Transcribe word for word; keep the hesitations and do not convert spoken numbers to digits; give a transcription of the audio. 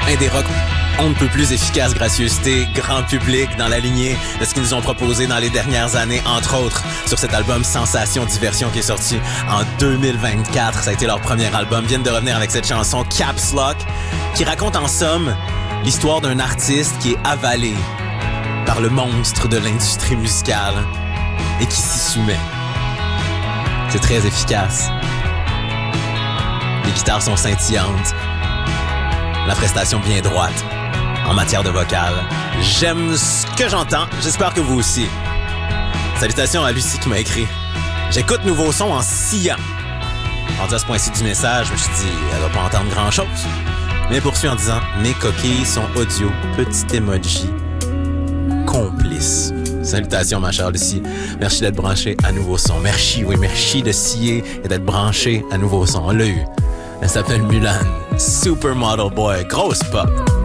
Un des rocks on ne peut plus efficace, gracieuseté, grand public dans la lignée de ce qu'ils nous ont proposé dans les dernières années, entre autres sur cet album Sensation Diversion qui est sorti en deux mille vingt-quatre. Ça a été leur premier album. Ils viennent de revenir avec cette chanson Caps Lock qui raconte en somme l'histoire d'un artiste qui est avalé par le monstre de l'industrie musicale et qui s'y soumet. C'est très efficace. Les guitares sont scintillantes. La prestation bien droite. En matière de vocal. J'aime ce que j'entends. J'espère que vous aussi. Salutations à Lucie qui m'a écrit. J'écoute Nouveau Son en sciant. Rendu à ce point-ci du message, je me suis dit, elle va pas entendre grand-chose. Mais poursuit en disant, mes coquilles sont audio. Petit emoji. Complice. Salutations, ma chère Lucie. Merci d'être branché à Nouveau Son. Merci, oui, merci de scier et d'être branché à Nouveau Son. On l'a eu. Elle s'appelle Mulan. Supermodel Boy. Grosse pop.